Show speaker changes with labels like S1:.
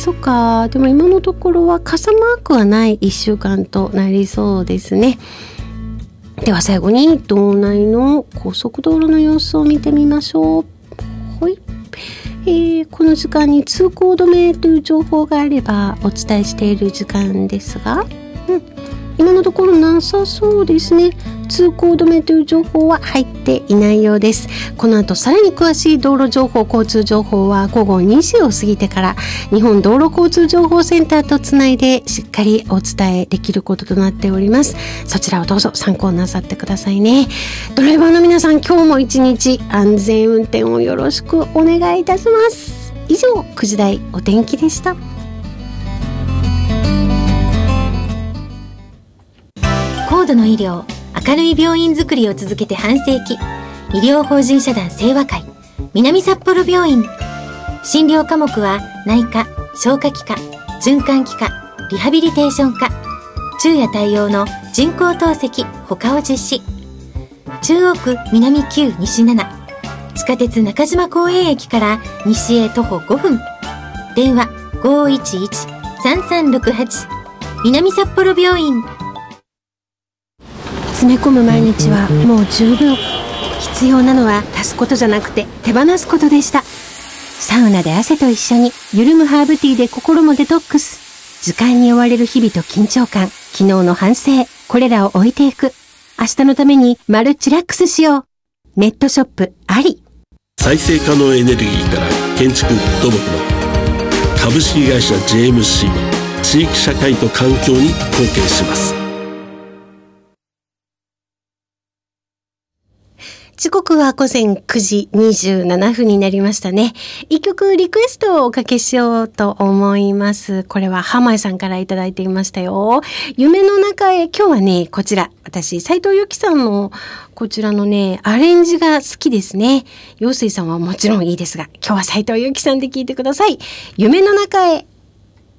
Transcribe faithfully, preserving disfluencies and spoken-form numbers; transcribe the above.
S1: そっか。でも今のところは傘マークはないいっしゅうかんとなりそうですね。では最後に道内の高速道路の様子を見てみましょう。はい、えー、この時間に通行止めという情報があればお伝えしている時間ですが、うん、今のところなさそうですね。通行止めという情報は入っていないようです。この後さらに詳しい道路情報、交通情報は午後にじを過ぎてから日本道路交通情報センターとつないでしっかりお伝えできることとなっております。そちらをどうぞ参考なさってくださいね。ドライバーの皆さん、今日も一日安全運転をよろしくお願いいたします。以上、くじ台お天気でした。
S2: 高度の医療、明るい病院づくりを続けて半世紀、医療法人社団清和会南札幌病院。診療科目は内科、消化器科、循環器科、リハビリテーション科、昼夜対応の人工透析他を実施。中央区南きゅう西なな、地下鉄中島公園駅から西へ徒歩ごふん。電話 ごーいちいち さんさんろくはち 南札幌病院。
S1: 詰め込む毎日はもう十分。必要なのは足すことじゃなくて手放すことでした。サウナで汗と一緒に、緩むハーブティーで心もデトックス。時間に追われる日々と緊張感、昨日の反省、これらを置いていく。明日のためにマルチラックスしよう。ネットショップあり。
S3: 再生可能エネルギーから建築土木まで、株式会社 ジェーエムシー は地域社会と環境に貢献します。
S1: 時刻は午前くじにじゅうななふんになりましたね。一曲リクエストをおかけしようと思います。これは浜井さんからいただいていましたよ。夢の中へ。今日はね、こちら、私斉藤由貴さんのこちらのねアレンジが好きですね。陽水さんはもちろんいいですが、今日は斉藤由貴さんで聞いてください。夢の中へ。